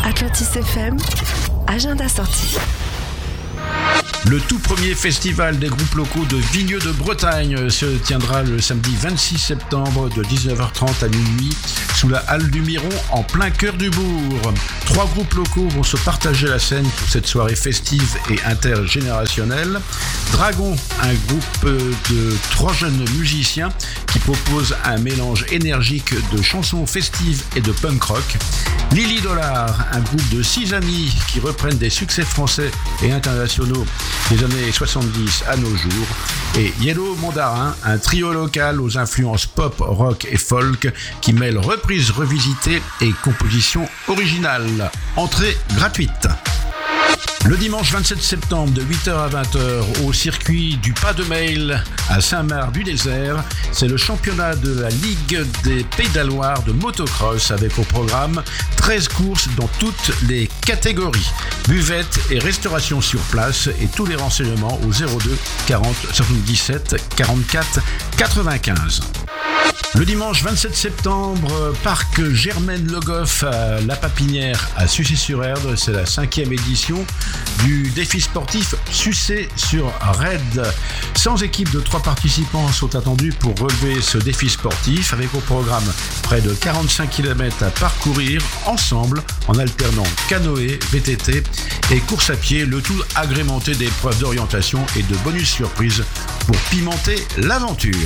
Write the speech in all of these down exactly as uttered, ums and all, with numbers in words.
Atlantis F M, agenda sortie. Le tout premier festival des groupes locaux de Vigneux de Bretagne se tiendra le samedi vingt-six septembre de dix-neuf heures trente à minuit sous la halle du Miron en plein cœur du bourg. Trois groupes locaux vont se partager la scène pour cette soirée festive et intergénérationnelle. Dragon, un groupe de trois jeunes musiciens qui propose un mélange énergique de chansons festives et de punk rock. Lily Dollar, un groupe de six amis qui reprennent des succès français et internationaux des années soixante-dix à nos jours. Et Yellow Mandarin, un trio local aux influences pop, rock et folk qui mêle reprises revisitées et compositions originales. Entrée gratuite. Le dimanche vingt-sept septembre de huit heures à vingt heures au circuit du Pas de Mail à Saint-Marc-du-Désert, c'est le championnat de la Ligue des Pays de la Loire de motocross avec au programme treize courses dans toutes les catégories. Buvette et restauration sur place et tous les renseignements au zéro deux quarante soixante-dix-sept quarante-quatre quatre-vingt-quinze. Le dimanche vingt-sept septembre, parc Germaine Le Goff à La Papinière à Sucy-sur-Erdre, c'est la cinquième édition du défi sportif Sucer sur Raid. cent équipes de trois participants sont attendues pour relever ce défi sportif avec au programme près de quarante-cinq kilomètres à parcourir ensemble en alternant canoë, V T T et course à pied, le tout agrémenté d'épreuves d'orientation et de bonus surprises pour pimenter l'aventure.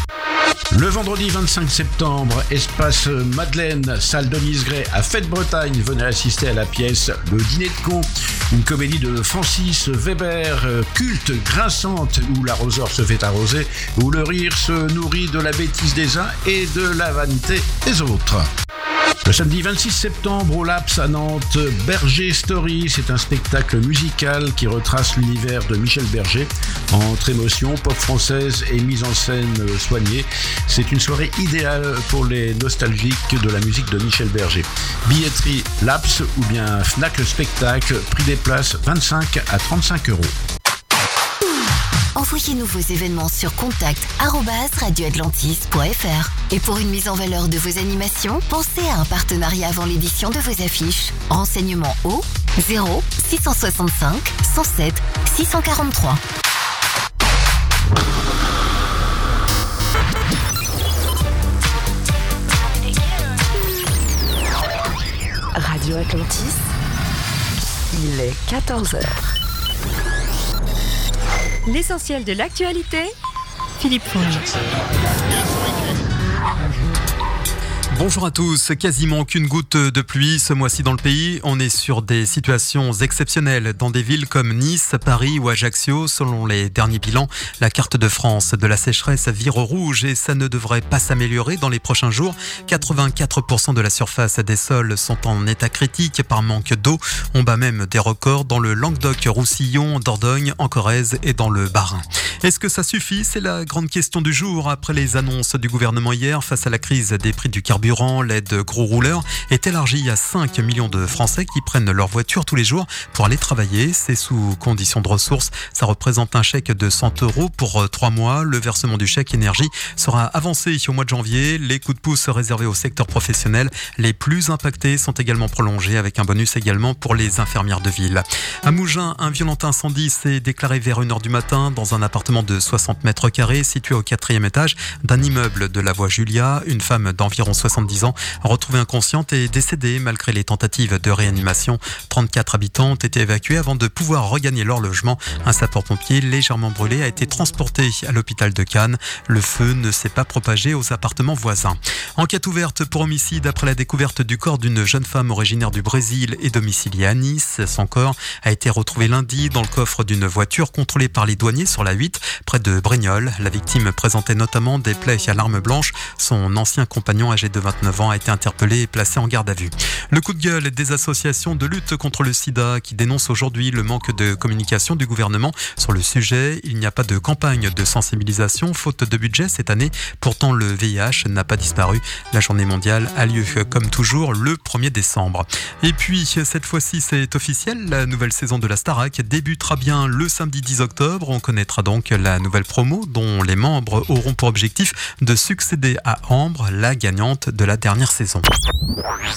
Le vendredi vingt-cinq septembre, espace Madeleine, salle Denise Gray à Fête-Bretagne, venez assister à la pièce Le Dîner de Con, une comédie de Francis Weber, culte, grinçante, où l'arroseur se fait arroser, où le rire se nourrit de la bêtise des uns et de la vanité des autres. Le samedi vingt-six septembre au Laps à Nantes, Berger Story, c'est un spectacle musical qui retrace l'univers de Michel Berger entre émotion, pop française et mise en scène soignée. C'est une soirée idéale pour les nostalgiques de la musique de Michel Berger. Billetterie Laps ou bien Fnac Spectacle, prix des places vingt-cinq à trente-cinq euros. Envoyez-nous vos événements sur contact arobase radio atlantis point f r. Et pour une mise en valeur de vos animations, pensez à un partenariat avant l'édition de vos affiches. Renseignements au zéro six cent soixante-cinq cent sept six cent quarante-trois. Radio Atlantis, il est quatorze heures. L'essentiel de l'actualité, Philippe Fournier. Bonjour à tous, quasiment aucune goutte de pluie ce mois-ci dans le pays. On est sur des situations exceptionnelles dans des villes comme Nice, Paris ou Ajaccio. Selon les derniers bilans, la carte de France de la sécheresse vire au rouge et ça ne devrait pas s'améliorer dans les prochains jours. quatre-vingt-quatre pour cent de la surface des sols sont en état critique par manque d'eau. On bat même des records dans le Languedoc-Roussillon, Dordogne, en Corrèze et dans le Bas-Rhin. Est-ce que ça suffit ? C'est la grande question du jour. Après les annonces du gouvernement hier face à la crise des prix du carburant, l'aide gros rouleur est élargie à cinq millions de Français qui prennent leur voiture tous les jours pour aller travailler. C'est sous condition de ressources. Ça représente un chèque de cent euros pour trois mois. Le versement du chèque énergie sera avancé au mois de janvier. Les coups de pouce réservés au secteur professionnel les plus impactés sont également prolongés avec un bonus également pour les infirmières de ville. À Mougins, un violent incendie s'est déclaré vers une heure du matin dans un appartement de soixante mètres carrés situé au quatrième étage d'un immeuble de la voie Julia. Une femme d'environ soixante-dix ans, retrouvée inconsciente et décédée malgré les tentatives de réanimation. trente-quatre habitants ont été évacués avant de pouvoir regagner leur logement. Un sapeur-pompier légèrement brûlé a été transporté à l'hôpital de Cannes. Le feu ne s'est pas propagé aux appartements voisins. Enquête ouverte pour homicide après la découverte du corps d'une jeune femme originaire du Brésil et domiciliée à Nice. Son corps a été retrouvé lundi dans le coffre d'une voiture contrôlée par les douaniers sur la huit, près de Brignoles. La victime présentait notamment des plaies à l'arme blanche. Son ancien compagnon âgé de vingt-neuf ans a été interpellé et placé en garde à vue. Le coup de gueule des associations de lutte contre le sida qui dénoncent aujourd'hui le manque de communication du gouvernement sur le sujet. Il n'y a pas de campagne de sensibilisation, faute de budget cette année. Pourtant, le V I H n'a pas disparu. La journée mondiale a lieu comme toujours le premier décembre. Et puis, cette fois-ci, c'est officiel. La nouvelle saison de la Starac débutera bien le samedi dix octobre. On connaîtra donc la nouvelle promo dont les membres auront pour objectif de succéder à Ambre, la gagnante de la dernière saison.